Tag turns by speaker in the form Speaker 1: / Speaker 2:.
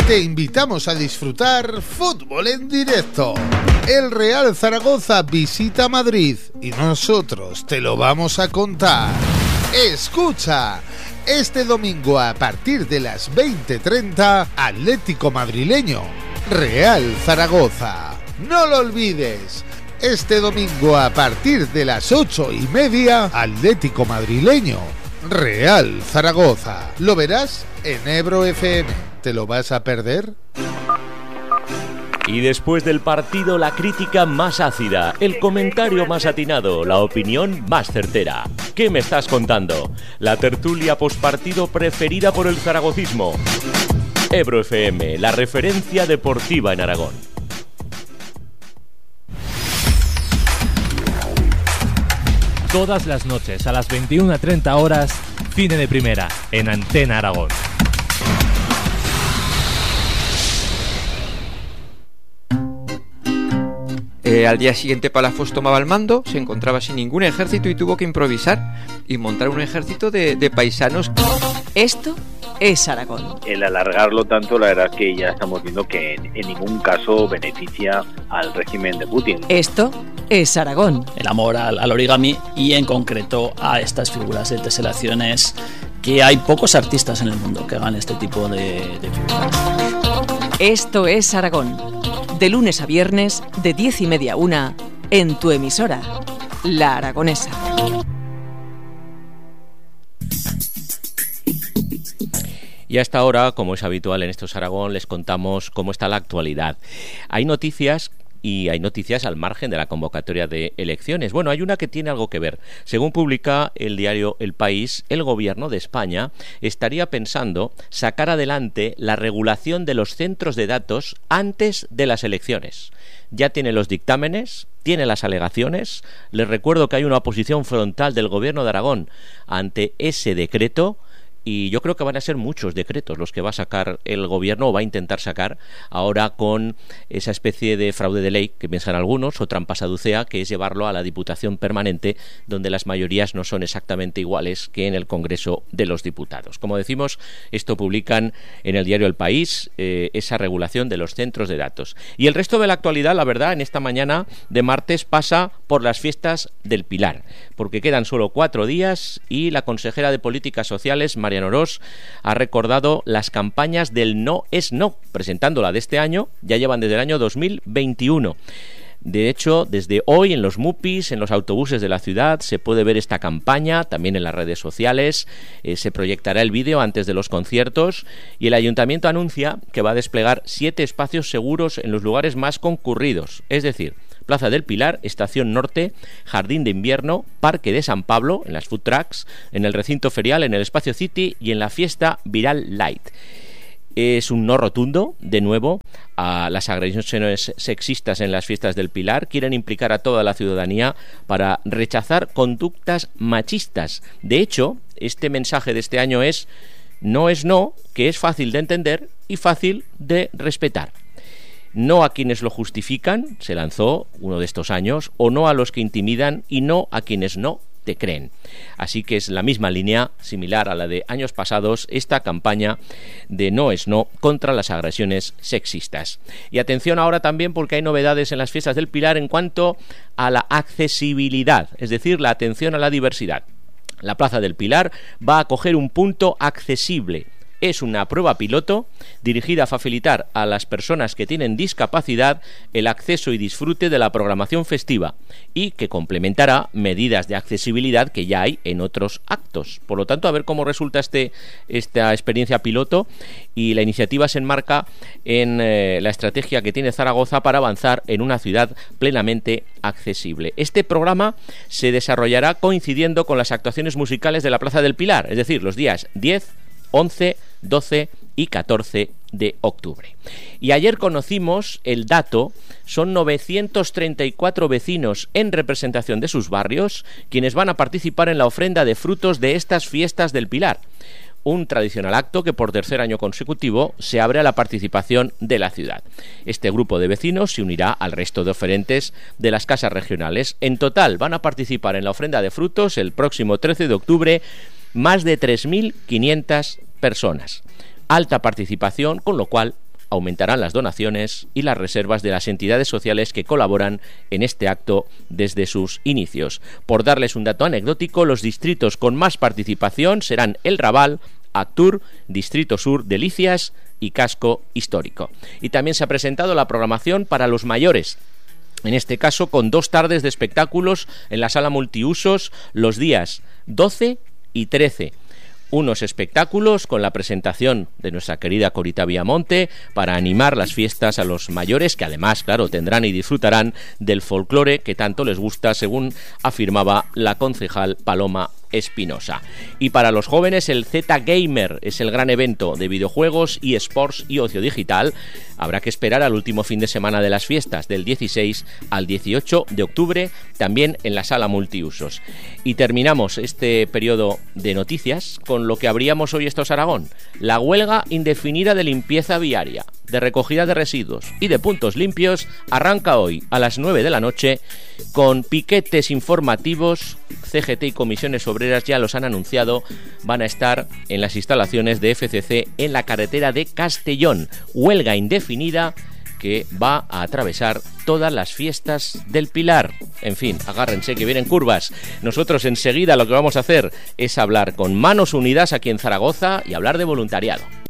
Speaker 1: te invitamos a disfrutar fútbol en directo. El Real Zaragoza visita Madrid y nosotros te lo vamos a contar. Escucha, este domingo a partir de las 20:30, Atlético Madrileño, Real Zaragoza. No lo olvides, este domingo a partir de las 8:30, Atlético Madrileño, Real Zaragoza. Lo verás en Ebro FM. ¿Te lo vas a perder?
Speaker 2: Y después del partido, la crítica más ácida, el comentario más atinado, la opinión más certera. ¿Qué me estás contando? La tertulia postpartido preferida por el zaragocismo. Ebro FM, la referencia deportiva en Aragón.
Speaker 3: Todas las noches a las 21:30 horas, Cine de Primera, en Antena Aragón.
Speaker 4: Al día siguiente Palafox tomaba el mando, se encontraba sin ningún ejército y tuvo que improvisar y montar un ejército de paisanos.
Speaker 5: Esto es Aragón.
Speaker 6: El alargarlo tanto, la verdad es que ya estamos viendo que en ningún caso beneficia al régimen de Putin.
Speaker 5: Esto es Aragón.
Speaker 7: El amor al origami y en concreto a estas figuras de teselaciones, que hay pocos artistas en el mundo que hagan este tipo de figuras.
Speaker 5: Esto es Aragón. De lunes a viernes, de 10:30 a 1, en tu emisora, La Aragonesa.
Speaker 2: Y hasta ahora, como es habitual en estos Aragón, les contamos cómo está la actualidad. Hay noticias al margen de la convocatoria de elecciones. Bueno, hay una que tiene algo que ver. Según publica el diario El País, el gobierno de España estaría pensando sacar adelante la regulación de los centros de datos antes de las elecciones. Ya tiene los dictámenes, tiene las alegaciones. Les recuerdo que hay una oposición frontal del gobierno de Aragón ante ese decreto. Y yo creo que van a ser muchos decretos los que va a sacar el gobierno o va a intentar sacar ahora con esa especie de fraude de ley que piensan algunos, o trampa saducea, que es llevarlo a la Diputación Permanente, donde las mayorías no son exactamente iguales que en el Congreso de los Diputados. Como decimos, esto publican en el diario El País, esa regulación de los centros de datos. Y el resto de la actualidad, la verdad, en esta mañana de martes pasa por las fiestas del Pilar, porque quedan solo 4 días y la consejera de Políticas Sociales, Mariano Ros, ha recordado las campañas del No es No, presentándola de este año, ya llevan desde el año 2021. De hecho, desde hoy en los MUPIs, en los autobuses de la ciudad, se puede ver esta campaña, también en las redes sociales, se proyectará el vídeo antes de los conciertos y el ayuntamiento anuncia que va a desplegar 7 espacios seguros en los lugares más concurridos, es decir, Plaza del Pilar, Estación Norte, Jardín de Invierno, Parque de San Pablo, en las food trucks, en el recinto ferial, en el Espacio City y en la fiesta Viral Light. Es un no rotundo, de nuevo, a las agresiones sexistas en las fiestas del Pilar. Quieren implicar a toda la ciudadanía para rechazar conductas machistas. De hecho, este mensaje de este año es no es no, que es fácil de entender y fácil de respetar. No a quienes lo justifican, se lanzó uno de estos años, o no a los que intimidan y no a quienes no te creen. Así que es la misma línea, similar a la de años pasados, esta campaña de No es No contra las agresiones sexistas. Y atención ahora también porque hay novedades en las fiestas del Pilar en cuanto a la accesibilidad, es decir, la atención a la diversidad. La Plaza del Pilar va a acoger un punto accesible. Es una prueba piloto dirigida a facilitar a las personas que tienen discapacidad el acceso y disfrute de la programación festiva y que complementará medidas de accesibilidad que ya hay en otros actos. Por lo tanto, a ver cómo resulta esta experiencia piloto, y la iniciativa se enmarca en la estrategia que tiene Zaragoza para avanzar en una ciudad plenamente accesible. Este programa se desarrollará coincidiendo con las actuaciones musicales de la Plaza del Pilar, es decir, los días 10, 11, 12 y 14 de octubre. Y ayer conocimos el dato, son 934 vecinos en representación de sus barrios quienes van a participar en la ofrenda de frutos de estas fiestas del Pilar. Un tradicional acto que por tercer año consecutivo se abre a la participación de la ciudad. Este grupo de vecinos se unirá al resto de oferentes de las casas regionales. En total van a participar en la ofrenda de frutos el próximo 13 de octubre más de 3.500 personas. Alta participación, con lo cual aumentarán las donaciones y las reservas de las entidades sociales que colaboran en este acto desde sus inicios. Por darles un dato anecdótico, los distritos con más participación serán El Raval, Actur, Distrito Sur, Delicias y Casco Histórico. Y también se ha presentado la programación para los mayores, en este caso con 2 tardes de espectáculos en la sala multiusos los días 12 y 13. Unos espectáculos con la presentación de nuestra querida Corita Viamonte para animar las fiestas a los mayores, que además, claro, tendrán y disfrutarán del folclore que tanto les gusta, según afirmaba la concejal Paloma Espinosa. Y para los jóvenes, el Z Gamer es el gran evento de videojuegos, eSports y ocio digital. Habrá que esperar al último fin de semana de las fiestas, del 16 al 18 de octubre, también en la sala multiusos. Y terminamos este periodo de noticias con lo que abríamos hoy Esto es Aragón: la huelga indefinida de limpieza viaria, de recogida de residuos y de puntos limpios arranca hoy a las 9 de la noche con piquetes informativos. CGT y comisiones obreras ya los han anunciado, van a estar en las instalaciones de FCC en la carretera de Castellón. Huelga indefinida que va a atravesar todas las fiestas del Pilar. En fin, agárrense que vienen curvas. Nosotros enseguida lo que vamos a hacer es hablar con Manos Unidas aquí en Zaragoza y hablar de voluntariado.